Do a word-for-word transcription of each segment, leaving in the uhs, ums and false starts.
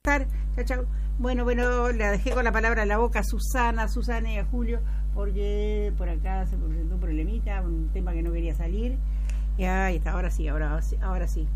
estar. Chao, chao. Bueno, bueno, la dejé con la palabra en la boca a Susana, Susana y a Julio, porque por acá se presentó un problemita, un tema que no quería salir. Y ahí está, ahora sí, ahora, ahora sí.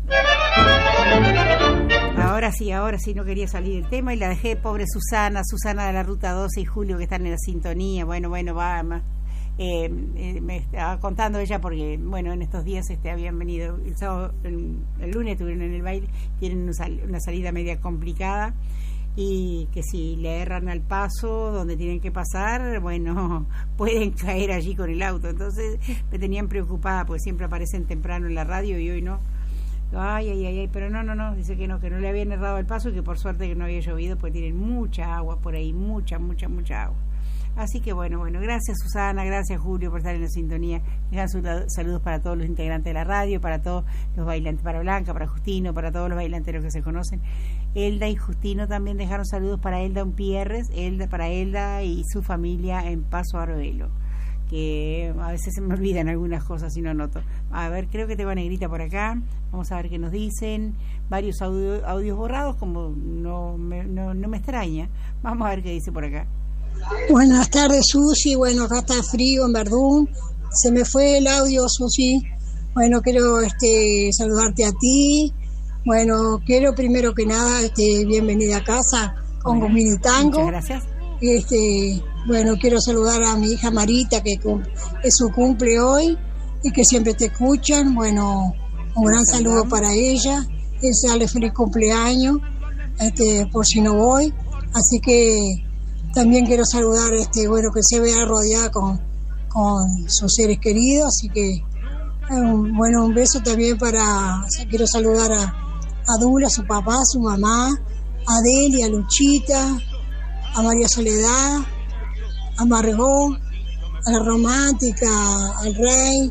Ahora sí, ahora sí, no quería salir el tema y la dejé, pobre Susana, Susana de la Ruta doce y Julio que están en la sintonía. Bueno, bueno, va, más. Eh, eh, me estaba contando ella porque bueno en estos días este habían venido el sábado, el, el lunes estuvieron en el baile, tienen un sal, una salida media complicada y que si le erran al paso donde tienen que pasar, bueno, pueden caer allí con el auto. Entonces me tenían preocupada porque siempre aparecen temprano en la radio y hoy no. Ay, ay, ay, ay, pero no, no, no, dice que no, que no le habían errado el paso y que por suerte que no había llovido porque tienen mucha agua por ahí, mucha, mucha, mucha agua. Así que bueno, bueno, gracias Susana, gracias Julio por estar en la sintonía. Dejan sus saludos para todos los integrantes de la radio, para todos los bailantes, para Blanca, para Justino, para todos los bailanteros que se conocen. Elda y Justino también dejaron saludos para Elda Umpierres, Elda, para Elda y su familia en Paso Arbelo, que a veces se me olvidan algunas cosas y no noto. A ver, creo que te va Negrita por acá, vamos a ver qué nos dicen. Varios audio, audios borrados, como no me, no, no me extraña. Vamos a ver qué dice por acá. Buenas tardes, Susi. Bueno, acá está frío en Verdún. Se me fue el audio, Susi. Bueno, quiero este, saludarte a ti. Bueno, quiero primero que nada, este, bienvenida a casa con Bueno, Gomini Tango. Muchas gracias. Este, bueno, quiero saludar a mi hija Marita, que es su cumple hoy y que siempre te escuchan. Bueno, un gran saludo para ella. Desearle feliz cumpleaños, este, por si no voy. Así que también quiero saludar, este, bueno, que se vea rodeada con, con sus seres queridos, así que, um, bueno, un beso también para, quiero saludar a, a Dula, a su papá, a su mamá, a Deli, a Luchita, a María Soledad, a Margot, a la Romántica, al Rey,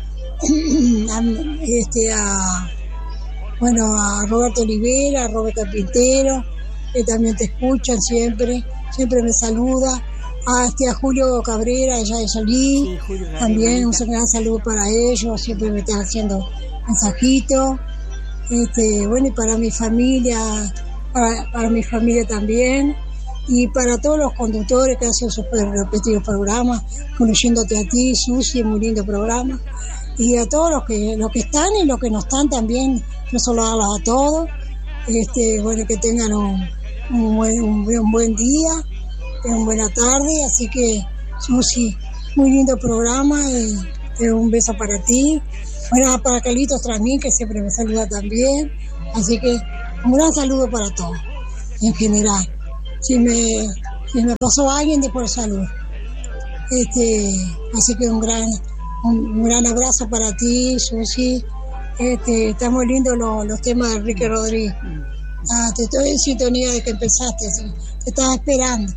a, este, a, bueno, a Roberto Olivera, a Roberto Pintero, que también te escuchan siempre. Siempre me saluda, a, este, a Julio Cabrera, allá de Salí, sí, Julio Cabrera, también un gran saludo para ellos, siempre me están haciendo mensajitos, este, bueno, y para mi familia, para, para mi familia también, y para todos los conductores que hacen sus respectivos programas, conociéndote a ti, Susi, muy lindo programa, y a todos los que los que están y los que no están también, yo saludarlos a todos, este, bueno, que tengan un Un buen, un, buen, un buen día, una buena tarde, así que Susi, muy lindo programa, y, y un beso para ti, bueno, para Carlitos también, que siempre me saluda también, así que un gran saludo para todos, en general. Si me, si me pasó alguien, después salud. Este, así que un gran, un, un gran abrazo para ti, Susi. Este, está muy lindo lo, los temas de Enrique Rodríguez. Ah, te estoy en sintonía de que empezaste, ¿sí? Te estaba esperando.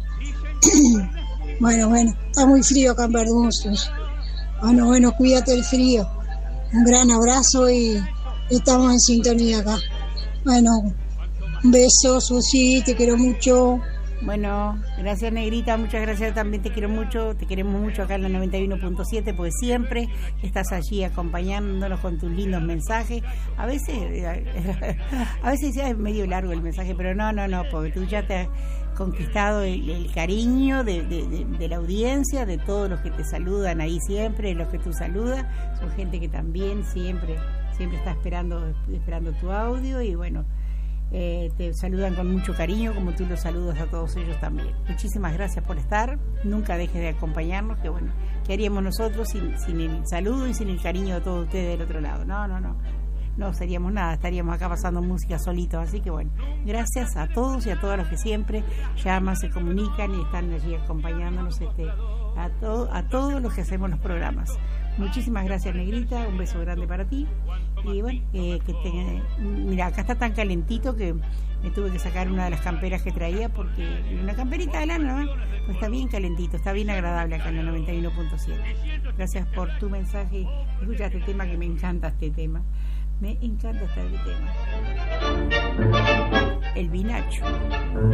Bueno, bueno, está muy frío acá en Verdún. Bueno, bueno, cuídate del frío. Un gran abrazo y estamos en sintonía acá. Bueno, un beso, Susi, te quiero mucho. Bueno, gracias Negrita, muchas gracias, también te quiero mucho, te queremos mucho acá en la noventa y uno punto siete, porque siempre estás allí acompañándonos con tus lindos mensajes. A veces, a veces ya es medio largo el mensaje, pero no, no, no, porque tú ya te has conquistado el, el cariño de, de, de, de la audiencia, de todos los que te saludan ahí siempre, los que tú saludas, son gente que también siempre, siempre está esperando, esperando tu audio y bueno, Eh, te saludan con mucho cariño, como tú los saludas a todos ellos también. Muchísimas gracias por estar, nunca dejes de acompañarnos, que bueno, ¿qué haríamos nosotros sin, sin el saludo y sin el cariño de todos ustedes del otro lado? No, no, no, no seríamos nada, estaríamos acá pasando música solitos, así que bueno, gracias a todos y a todas los que siempre llaman, se comunican y están allí acompañándonos, este, a, to, a todos los que hacemos los programas. Muchísimas gracias Negrita, un beso grande para ti y bueno, eh, que te, mira, acá está tan calentito que me tuve que sacar una de las camperas que traía porque una camperita de lana, ¿no? Pues está bien calentito, está bien agradable acá en la noventa y uno punto siete. Gracias por tu mensaje, escucha este tema que me encanta este tema, me encanta este tema, el Vinacho.